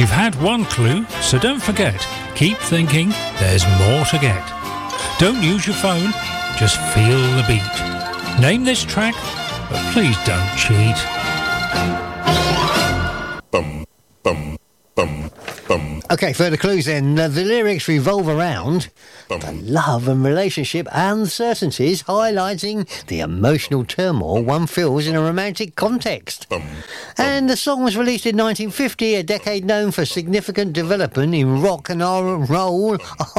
You've had one clue, so don't forget. Keep thinking, there's more to get. Don't use your phone, just feel the beat. Name this track, but please don't cheat. Bum, bum, bum, bum. Okay, further clues then. The lyrics revolve around the love and relationship uncertainties, highlighting the emotional turmoil one feels in a romantic context. And the song was released in 1950, a decade known for significant development in rock and roll